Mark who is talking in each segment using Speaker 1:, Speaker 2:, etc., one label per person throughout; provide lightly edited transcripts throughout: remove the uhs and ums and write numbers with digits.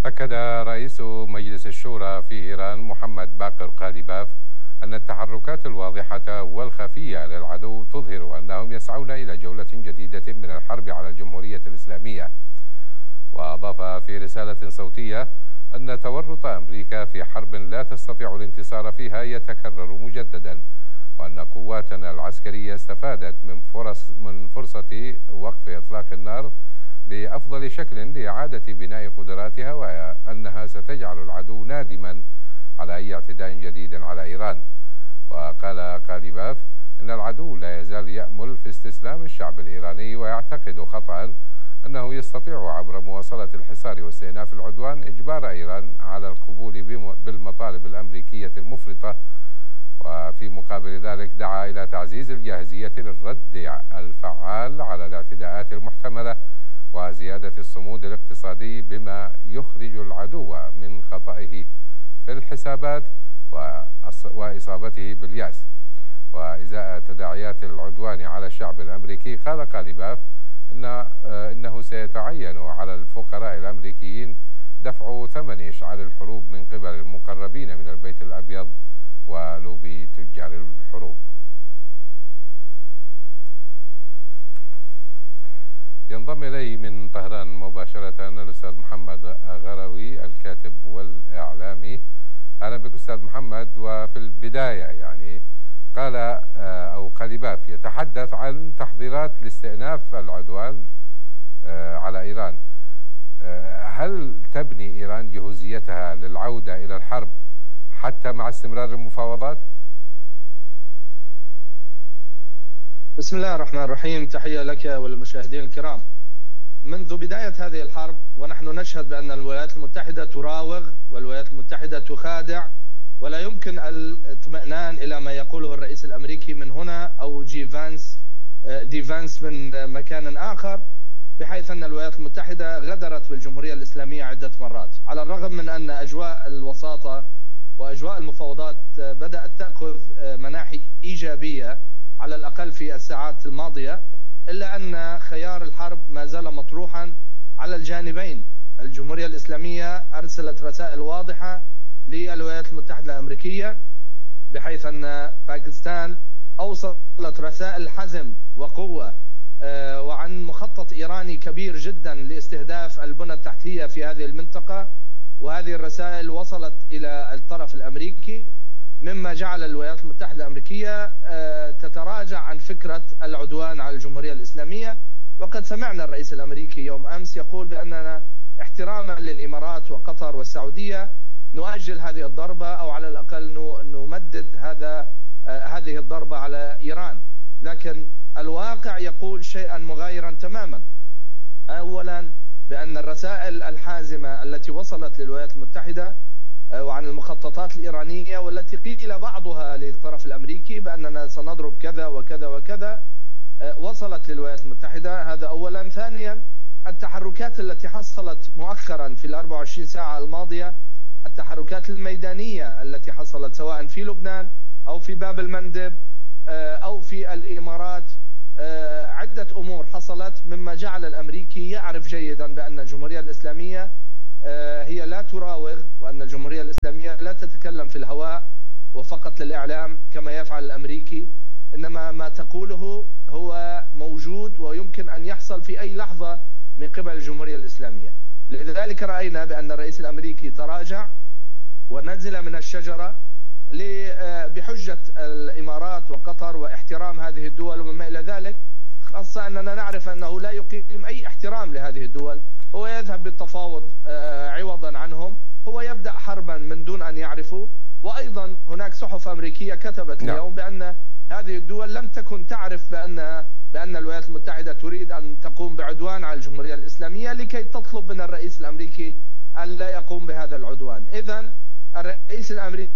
Speaker 1: أكد رئيس مجلس الشورى في إيران محمد باقر قاليباف أن التحركات الواضحة والخفية للعدو تظهر أنهم يسعون إلى جولة جديدة من الحرب على الجمهورية الإسلامية. وأضاف في رسالة صوتية أن تورط أمريكا في حرب لا تستطيع الانتصار فيها يتكرر مجددا، وأن قواتنا العسكرية استفادت من فرصة وقف إطلاق النار بأفضل شكل لإعادة بناء قدراتها، وأنها ستجعل العدو نادما على أي اعتداء جديد على إيران. وقال قاليباف إن العدو لا يزال يأمل في استسلام الشعب الإيراني، ويعتقد خطأ أنه يستطيع عبر مواصلة الحصار واستئناف العدوان إجبار إيران على القبول بالمطالب الأمريكية المفرطة. وفي مقابل ذلك دعا إلى تعزيز الجاهزية للرد الفعال على الاعتداءات المحتملة وزيادة الصمود الاقتصادي بما يخرج العدو من خطئه في الحسابات وإصابته باليأس. وإزاء تداعيات العدوان على الشعب الأمريكي، قال قاليباف إنه سيتعين على الفقراء الأمريكيين دفع ثمن إشعال الحروب من قبل المقربين من البيت الأبيض ولوبي تجار الحروب. ينضم إلي من طهران مباشرة الأستاذ محمد غروي الكاتب والإعلامي. أهلا بك أستاذ محمد. وفي البداية قال قاليباف يتحدث عن تحضيرات لاستئناف العدوان على إيران. هل تبني إيران جهوزيتها للعودة إلى الحرب حتى مع استمرار المفاوضات؟
Speaker 2: بسم الله الرحمن الرحيم. تحية لك وللمشاهدين الكرام. منذ بداية هذه الحرب ونحن نشهد بأن الولايات المتحدة تراوغ والولايات المتحدة تخادع، ولا يمكن الاطمئنان إلى ما يقوله الرئيس الأمريكي من هنا أو دي فانس من مكان آخر، بحيث أن الولايات المتحدة غدرت بالجمهورية الإسلامية عدة مرات، على الرغم من أن أجواء الوساطة وأجواء المفاوضات بدأت تأخذ مناحي إيجابية على الأقل في الساعات الماضية، إلا أن خيار الحرب ما زال مطروحا على الجانبين. الجمهورية الإسلامية أرسلت رسائل واضحة للولايات المتحدة الأمريكية، بحيث أن باكستان أوصلت رسائل حزم وقوة وعن مخطط إيراني كبير جدا لاستهداف البنى التحتية في هذه المنطقة، وهذه الرسائل وصلت إلى الطرف الأمريكي، مما جعل الولايات المتحدة الأمريكية تتراجع عن فكرة العدوان على الجمهورية الإسلامية. وقد سمعنا الرئيس الأمريكي يوم أمس يقول بأننا احتراما للإمارات وقطر والسعودية نؤجل هذه الضربة، أو على الأقل نمدد هذه الضربة على إيران. لكن الواقع يقول شيئا مغايرا تماما. أولا بأن الرسائل الحازمة التي وصلت للولايات المتحدة وعن المخططات الإيرانية، والتي قيل بعضها للطرف الأمريكي بأننا سنضرب كذا وكذا وكذا، وصلت للولايات المتحدة. هذا أولا. ثانيا التحركات التي حصلت مؤخرا في 24 ساعة الماضية، التحركات الميدانية التي حصلت سواء في لبنان أو في باب المندب أو في الإمارات، عدة أمور حصلت مما جعل الأمريكي يعرف جيدا بأن الجمهورية الإسلامية هي لا تراوغ، وأن الجمهورية الإسلامية لا تتكلم في الهواء وفقط للإعلام كما يفعل الأمريكي، إنما ما تقوله هو موجود ويمكن أن يحصل في أي لحظة من قبل الجمهورية الإسلامية. لذلك رأينا بأن الرئيس الأمريكي تراجع ونزل من الشجرة بحجة الإمارات وقطر واحترام هذه الدول وما إلى ذلك، خاصة أننا نعرف أنه لا يقيم أي احترام لهذه الدول. هو يذهب بالتفاوض عوضا عنهم، هو يبدأ حربا من دون أن يعرفوا. وأيضا هناك صحف أمريكية كتبت اليوم بأن هذه الدول لم تكن تعرف بأن الولايات المتحدة تريد أن تقوم بعدوان على الجمهورية الإسلامية، لكي تطلب من الرئيس الأمريكي أن لا يقوم بهذا العدوان. إذن الرئيس الأمريكي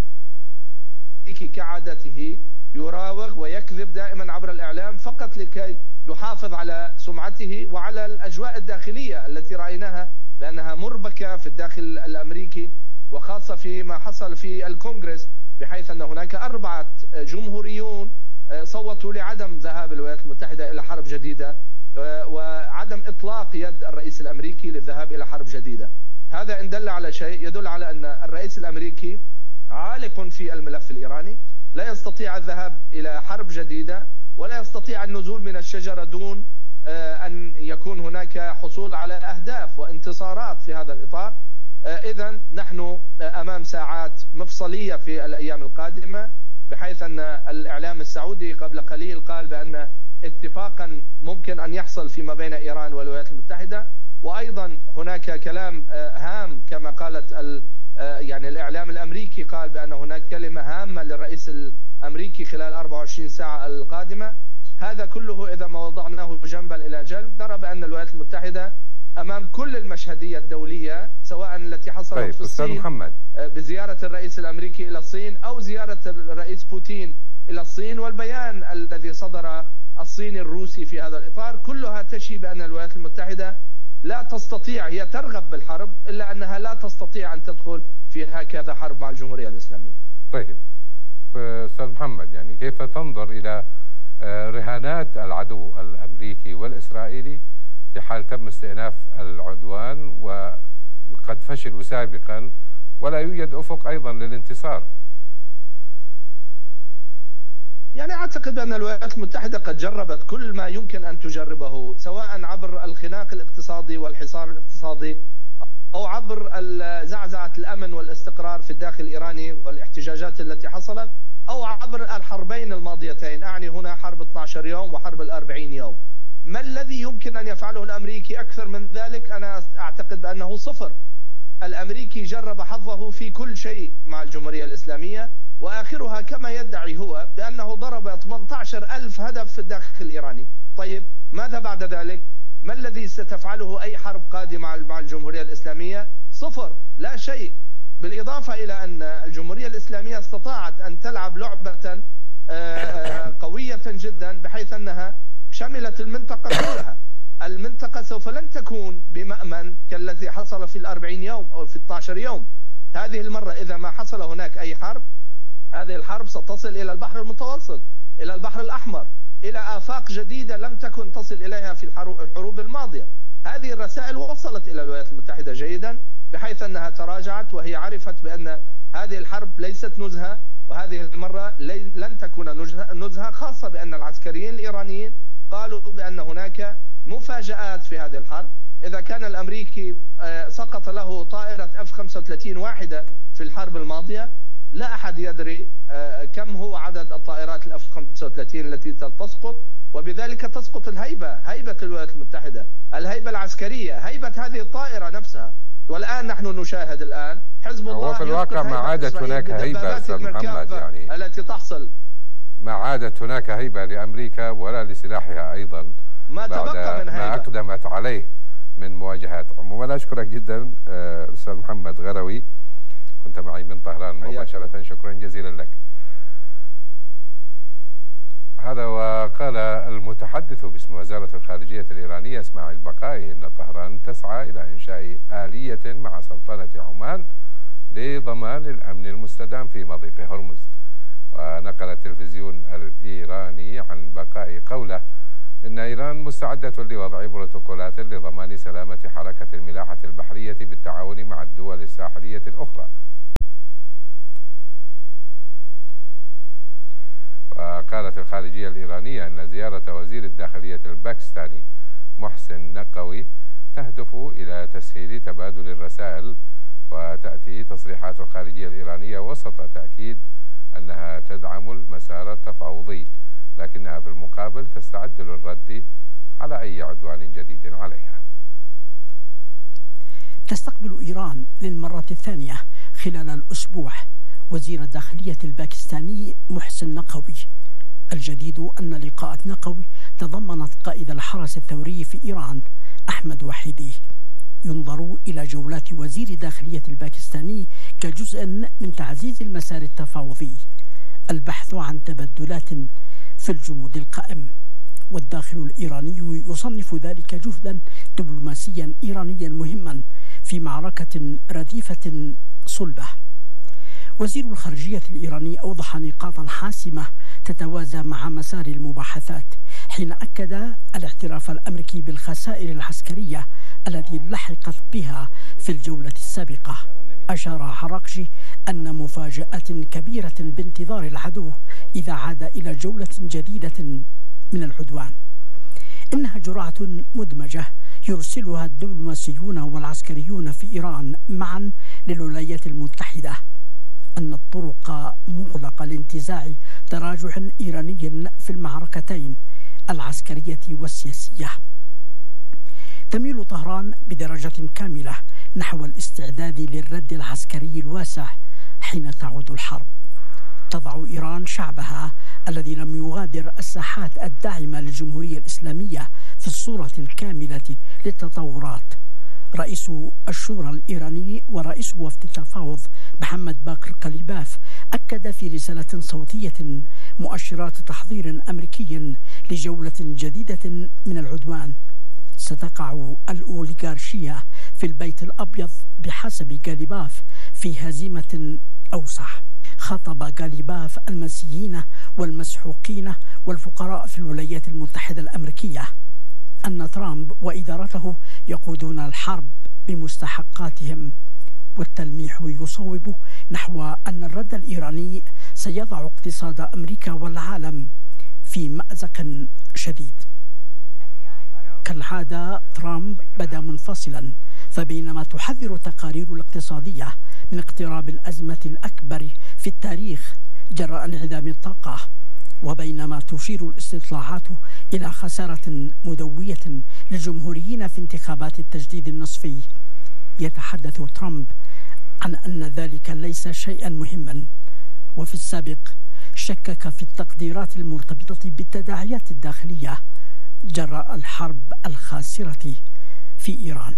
Speaker 2: كعادته يراوغ ويكذب دائما عبر الإعلام فقط لكي يحافظ على سمعته وعلى الأجواء الداخلية التي رأيناها بأنها مربكة في الداخل الأمريكي، وخاصة فيما حصل في الكونغرس، بحيث أن هناك 4 جمهوريون صوتوا لعدم ذهاب الولايات المتحدة إلى حرب جديدة وعدم إطلاق يد الرئيس الأمريكي للذهاب إلى حرب جديدة. هذا إن دل على شيء يدل على أن الرئيس الأمريكي عالق في الملف الإيراني، لا يستطيع الذهاب إلى حرب جديدة ولا يستطيع النزول من الشجرة دون أن يكون هناك حصول على أهداف وانتصارات في هذا الإطار. إذن نحن أمام ساعات مفصلية في الأيام القادمة، بحيث أن الإعلام السعودي قبل قليل قال بأن اتفاقا ممكن أن يحصل فيما بين إيران والولايات المتحدة، وأيضا هناك كلام هام كما قالت يعني الإعلام الأمريكي قال بأن هناك كلمة هامة للرئيس الأمريكي خلال 24 ساعة القادمة. هذا كله إذا ما وضعناه جنبا إلى جنب نرى بأن الولايات المتحدة أمام كل المشهدية الدولية، سواء التي حصلت في الصين محمد بزيارة الرئيس الأمريكي إلى الصين أو زيارة الرئيس بوتين إلى الصين، والبيان الذي صدر الصيني الروسي في هذا الإطار، كلها تشي بأن الولايات المتحدة لا تستطيع، هي ترغب بالحرب إلا أنها لا تستطيع أن تدخل في هكذا حرب مع الجمهورية الإسلامية.
Speaker 1: طيب أستاذ محمد، يعني كيف تنظر إلى رهانات العدو الأمريكي والإسرائيلي في حال تم استئناف العدوان وقد فشلوا سابقا ولا يوجد أفق أيضا للانتصار؟
Speaker 2: يعني أعتقد أن الولايات المتحدة قد جربت كل ما يمكن أن تجربه، سواء عبر الخناق الاقتصادي والحصار الاقتصادي أو عبر زعزعة الأمن والاستقرار في الداخل الإيراني والاحتجاجات التي حصلت، أو عبر الحربين الماضيتين، أعني هنا حرب 12 يوم وحرب 40 يوم. ما الذي يمكن أن يفعله الأمريكي أكثر من ذلك؟ أنا أعتقد بأنه صفر. الأمريكي جرب حظه في كل شيء مع الجمهورية الإسلامية، وآخرها كما يدعي هو بأنه ضرب 18,000 هدف في الداخل الإيراني. طيب ماذا بعد ذلك؟ ما الذي ستفعله أي حرب قادمة مع الجمهورية الإسلامية؟ صفر، لا شيء. بالإضافة إلى أن الجمهورية الإسلامية استطاعت أن تلعب لعبة قوية جدا، بحيث أنها شملت المنطقة كلها. المنطقة سوف لن تكون بمأمن كالذي حصل في 40 يوم أو في 12 يوم. هذه المرة إذا ما حصل هناك أي حرب، هذه الحرب ستصل إلى البحر المتوسط، إلى البحر الأحمر، إلى آفاق جديدة لم تكن تصل إليها في الحروب الماضية. هذه الرسائل وصلت إلى الولايات المتحدة جيدا، بحيث أنها تراجعت وهي عرفت بأن هذه الحرب ليست نزهة، وهذه المرة لن تكون نزهة، خاصة بأن العسكريين الإيرانيين قالوا بأن هناك مفاجآت في هذه الحرب. إذا كان الأمريكي سقط له طائرة F-35 واحدة في الحرب الماضية، لا أحد يدري كم هو عدد الطائرات F-35 التي تسقط، وبذلك تسقط هيبة الولايات المتحدة، الهيبة العسكرية، هيبة هذه الطائرة نفسها. والآن نحن نشاهد حزب الله
Speaker 1: وفي الواقع ما عادت هناك هيبة أستاذ محمد، يعني
Speaker 2: التي تحصل،
Speaker 1: ما عادت هناك هيبة لأمريكا ولا لسلاحها أيضا
Speaker 2: ما تبقى من هيبة
Speaker 1: ما أقدمت عليه من مواجهات. عموما أشكرك جدا أستاذ محمد غروي، كنت معي من طهران مباشرة، شكرا جزيلا لك. هذا وقال المتحدث باسم وزارة الخارجية الإيرانية إسماعيل بقائي إن طهران تسعى إلى إنشاء آلية مع سلطنة عمان لضمان الأمن المستدام في مضيق هرمز. ونقل التلفزيون الإيراني عن بقائي قوله إن إيران مستعدة لوضع بروتوكولات لضمان سلامة حركة الملاحة البحرية بالتعاون مع الدول الساحلية الأخرى. وقالت الخارجية الإيرانية أن زيارة وزير الداخلية الباكستاني محسن نقوي تهدف إلى تسهيل تبادل الرسائل، وتأتي تصريحات الخارجية الإيرانية وسط تأكيد أنها تدعم المسار التفاوضي، لكنها في المقابل تستعد للرد على أي عدوان جديد عليها.
Speaker 3: تستقبل إيران للمرة الثانية خلال الأسبوع وزير الداخلية الباكستاني محسن نقوي. الجديد أن لقاءات نقوي تضمنت قائد الحرس الثوري في إيران أحمد وحيدي. ينظر إلى جولات وزير الداخلية الباكستاني كجزء من تعزيز المسار التفاوضي، البحث عن تبدلات في الجمود القائم. والداخل الإيراني يصنف ذلك جهدا دبلوماسيا إيرانيا مهما في معركة رديفة صلبة. وزير الخارجية الإيراني أوضح نقاطا حاسمة تتوازى مع مسار المباحثات، حين أكد الاعتراف الأمريكي بالخسائر العسكرية الذي لحقت بها في الجولة السابقة. أشار حراقجي أن مفاجأة كبيرة بانتظار العدو إذا عاد إلى جولة جديدة من العدوان. إنها جرعة مدمجة يرسلها الدبلوماسيون والعسكريون في إيران معا للولايات المتحدة. أن الطرق مغلقة لانتزاع تراجع إيراني في المعركتين العسكرية والسياسية. تميل طهران بدرجة كاملة نحو الاستعداد للرد العسكري الواسع حين تعود الحرب. تضع إيران شعبها الذي لم يغادر الساحات الداعمة للجمهورية الإسلامية في الصورة الكاملة للتطورات. رئيس الشورى الإيراني ورئيس وفد التفاوض محمد باقر قليباف أكد في رسالة صوتية مؤشرات تحضير أمريكي لجولة جديدة من العدوان ستقع الأوليغارشية في البيت الأبيض بحسب قليباف في هزيمة أوسع. خاطب قليباف المسيحيين والمسحوقين والفقراء في الولايات المتحدة الأمريكية أن ترامب وإدارته يقودون الحرب بمستحقاتهم، والتلميح يصوب نحو أن الرد الإيراني سيضع اقتصاد أمريكا والعالم في مأزق شديد. كالعادة ترامب بدا منفصلا، فبينما تحذر التقارير الاقتصادية من اقتراب الأزمة الأكبر في التاريخ جراء انعدام الطاقة، وبينما تشير الاستطلاعات إلى خسارة مدوية للجمهوريين في انتخابات التجديد النصفي، يتحدث ترامب عن أن ذلك ليس شيئا مهما. وفي السابق شكك في التقديرات المرتبطة بالتداعيات الداخلية جراء الحرب الخاسرة في إيران.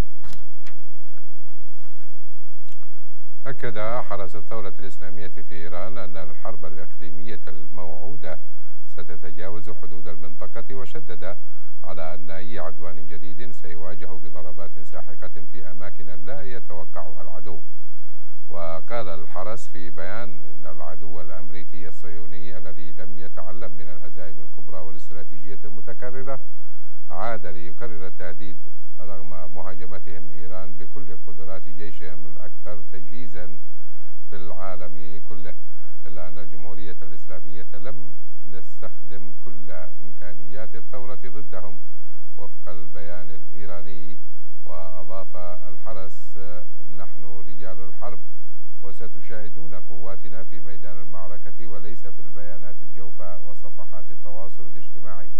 Speaker 1: أكد حرس الثورة الإسلامية في إيران أن الحرب الإقليمية الموعودة ستتجاوز حدود المنطقة، وشدد على أن أي عدوان جديد سيواجه بضربات ساحقة في أماكن لا يتوقعها العدو. وقال الحرس في بيان إن العدو الأمريكي الصهيوني الذي لم يتعلم من الهزائم الكبرى والاستراتيجية المتكررة عاد ليكرر التهديد رغم مهاجمتهم إيران بكل قدرات جيشهم الأكثر تجهيزا في العالم كله، إلا أن الجمهورية الإسلامية لم نستخدم كل إمكانيات الثورة ضدهم وفق البيان الإيراني. وأضاف الحرس: نحن رجال الحرب وستشاهدون قواتنا في ميدان المعركة وليس في البيانات الجوفاء وصفحات التواصل الاجتماعي.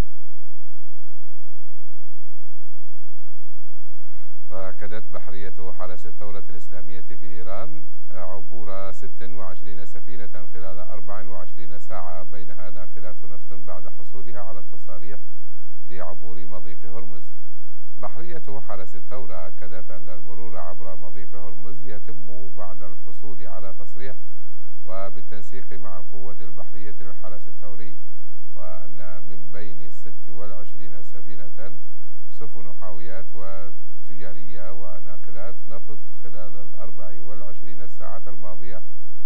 Speaker 1: وأكدت بحرية حرس الثورة الإسلامية في إيران عبور 26 سفينة خلال 24 ساعة، بينها ناقلات نفط بعد حصولها على التصاريح لعبور مضيق هرمز. بحرية حرس الثورة أكدت أن المرور عبر مضيق هرمز يتم بعد الحصول على تصريح وبالتنسيق مع قوة البحرية للحرس الثوري، وأن من بين 26 سفينة سفن حاويات وتجارية وناقلات نفط خلال 24 ساعة الماضية.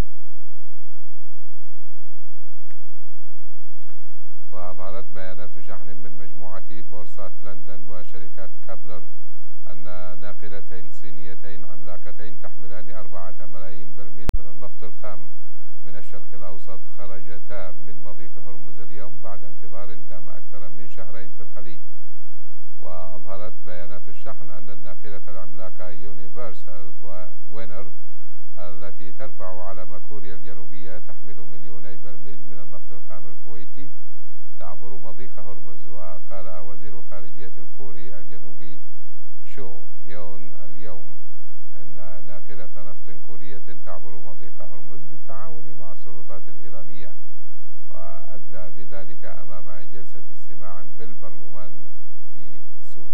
Speaker 1: وأظهرت بيانات شحن من مجموعة بورصات لندن وشركات كابلر أن ناقلتين صينيتين عملاقتين تحملان 4 ملايين برميل من النفط الخام من الشرق الأوسط خرجتا من مضيق هرمز اليوم بعد انتظار دام أكثر من شهرين في الخليج. وأظهرت بيانات الشحن أن الناقلة العملاقة يونيفرسال وينر التي ترفع على كوريا الجنوبية تحمل 2 مليون برميل من النفط الخام الكويتي تعبر مضيق هرمز. وقال وزير الخارجية الكوري الجنوبي تشو هيون اليوم أن ناقلة نفط كورية تعبر مضيق هرمز بالتعاون مع السلطات الإيرانية، وأدلى بذلك أمام جلسة استماع بالبرلمان في سول.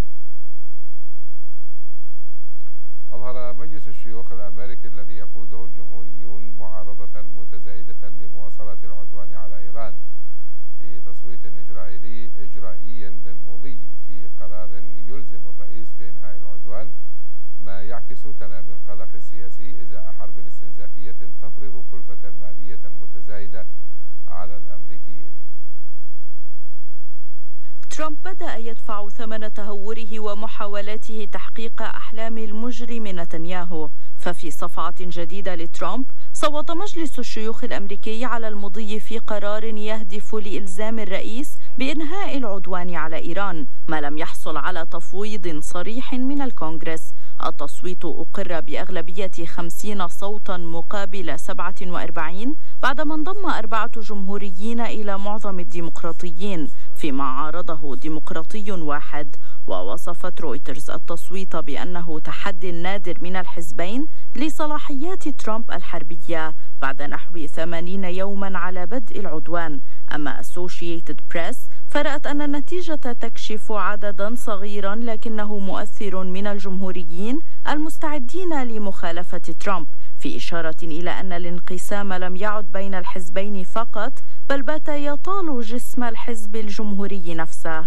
Speaker 1: أظهر مجلس الشيوخ الأمريكي الذي يقوده الجمهوريون معارضة متزايدة لمواصلة العدوان على إيران في تصويت إجرائي للمضي في قرار يلزم الرئيس بإنهاء العدوان، ما يعكس تنامي القلق السياسي إزاء حرب استنزافية تفرض كلفة مالية متزايدة على الأمريكيين.
Speaker 4: ترامب بدأ يدفع ثمن تهوره ومحاولاته تحقيق أحلام المجرم نتنياهو. ففي صفعة جديدة لترامب صوت مجلس الشيوخ الأمريكي على المضي في قرار يهدف لإلزام الرئيس بإنهاء العدوان على إيران، ما لم يحصل على تفويض صريح من الكونغرس. التصويت أقر بأغلبية 50 صوتا مقابل 47 بعدما انضم 4 جمهوريين إلى معظم الديمقراطيين، فيما عارضه ديمقراطي واحد. ووصفت رويترز التصويت بأنه تحدي نادر من الحزبين لصلاحيات ترامب الحربية بعد نحو 80 يوما على بدء العدوان. أما أسوشييتد بريس فرأت أن النتيجة تكشف عددا صغيرا لكنه مؤثر من الجمهوريين المستعدين لمخالفة ترامب، في إشارة إلى أن الانقسام لم يعد بين الحزبين فقط بل بات يطال جسم الحزب الجمهوري نفسه.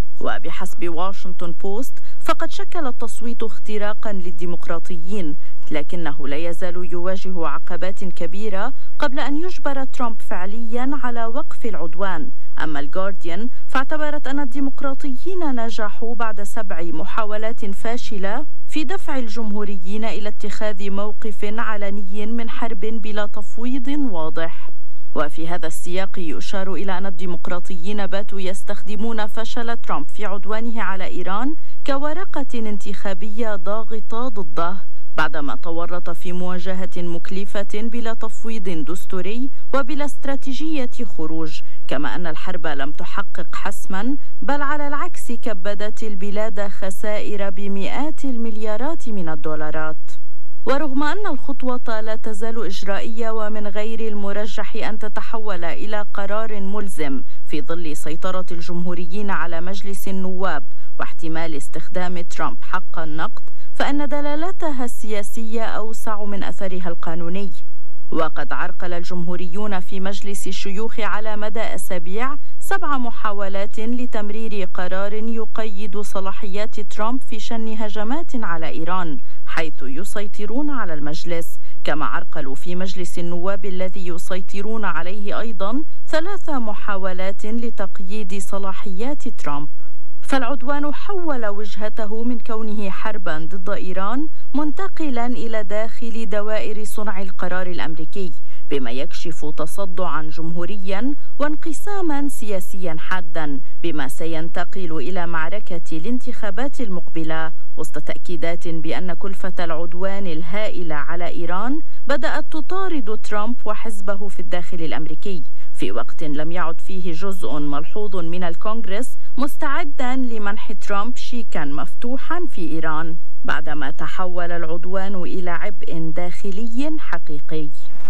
Speaker 4: وبحسب واشنطن بوست فقد شكل التصويت اختراقا للديمقراطيين، لكنه لا يزال يواجه عقبات كبيرة قبل أن يجبر ترامب فعليا على وقف العدوان. أما الجارديان فاعتبرت أن الديمقراطيين نجحوا بعد 7 محاولات فاشلة في دفع الجمهوريين إلى اتخاذ موقف علني من حرب بلا تفويض واضح. وفي هذا السياق يشار إلى أن الديمقراطيين باتوا يستخدمون فشل ترامب في عدوانه على إيران كورقة انتخابية ضاغطة ضده، بعدما تورط في مواجهة مكلفة بلا تفويض دستوري وبلا استراتيجية خروج، كما أن الحرب لم تحقق حسما بل على العكس كبدت البلاد خسائر بمئات المليارات من الدولارات. ورغم أن الخطوة لا تزال إجرائية ومن غير المرجح أن تتحول إلى قرار ملزم في ظل سيطرة الجمهوريين على مجلس النواب واحتمال استخدام ترامب حق النقد، فإن دلالاتها السياسية أوسع من أثرها القانوني. وقد عرقل الجمهوريون في مجلس الشيوخ على مدى أسابيع 7 محاولات لتمرير قرار يقيد صلاحيات ترامب في شن هجمات على إيران حيث يسيطرون على المجلس، كما عرقلوا في مجلس النواب الذي يسيطرون عليه أيضا 3 محاولات لتقييد صلاحيات ترامب. فالعدوان حول وجهته من كونه حربا ضد إيران منتقلا إلى داخل دوائر صنع القرار الأمريكي، بما يكشف تصدعا جمهوريا وانقساما سياسيا حادا، بما سينتقل إلى معركة الانتخابات المقبلة وسط تأكيدات بأن كلفة العدوان الهائلة على إيران بدأت تطارد ترامب وحزبه في الداخل الأمريكي، في وقت لم يعد فيه جزء ملحوظ من الكونغرس مستعدا لمنح ترامب شيكا مفتوحا في إيران، بعدما تحول العدوان إلى عبء داخلي حقيقي.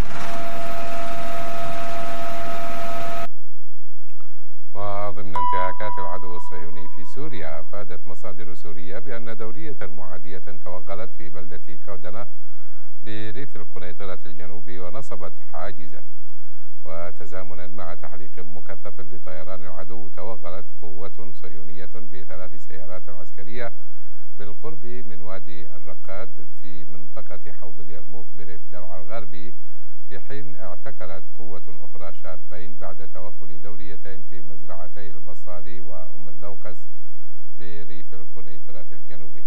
Speaker 1: وضمن انتهاكات العدو الصهيوني في سوريا، أفادت مصادر سورية بأن دورية معادية توغلت في بلدة كودنة بريف القنيطرة الجنوبي ونصبت حاجزا. وتزامنا مع تحليق مكثف لطيران العدو، توغلت قوة صهيونية ب3 سيارات عسكرية بالقرب من وادي الرقاد في منطقة حوض اليرموك بريف درعا الغربي، في حين اعتقلت قوة أخرى شابين بعد توغل دوريتين في مزرعتي البصالي وأم اللوقس بريف القنيطرة الجنوبي.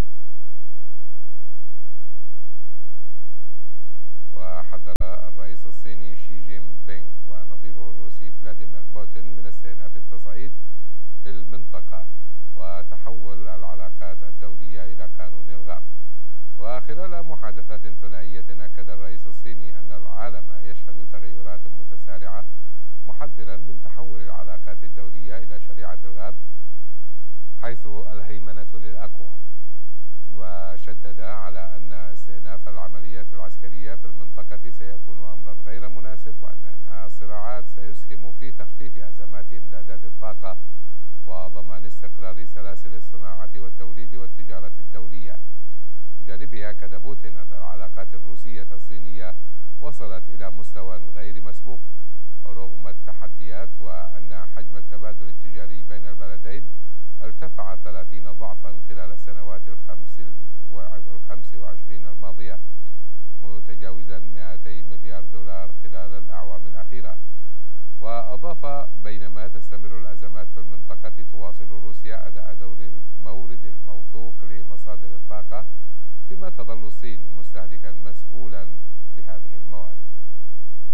Speaker 1: وحذر الرئيس الصيني شي جين بينغ ونظيره الروسي فلاديمير بوتين من استئناف التصعيد في المنطقة وتحول العلاقات الدولية إلى قانون الغاب. وخلال محادثات ثنائية أكد الرئيس الصيني أن العالم يشهد تغيرات متسارعة، محذرا من تحول العلاقات الدولية إلى شريعة الغاب حيث الهيمنة للأقوى. وشدد على أن استئناف العمليات العسكرية في المنطقة سيكون أمرا غير مناسب، وأن إنهاء الصراعات سيسهم في تخفيف أزمات إمدادات الطاقة وضمان استقرار سلاسل الصناعة والتوريد والتجارة الدولية. بجانبها أكد بوتين أن العلاقات الروسية الصينية وصلت إلى مستوى غير مسبوق رغم التحديات، وأن حجم التبادل التجاري بين البلدين ارتفع 30 ضعفا خلال السنوات ال25 الماضية، متجاوزا 200 مليار دولار خلال الأعوام الأخيرة. وأضاف: بينما تستمر الأزمات في المنطقة، تواصل روسيا أداء دور المورد الموثوق لمصادر الطاقة، فيما تظل الصين مستهلكا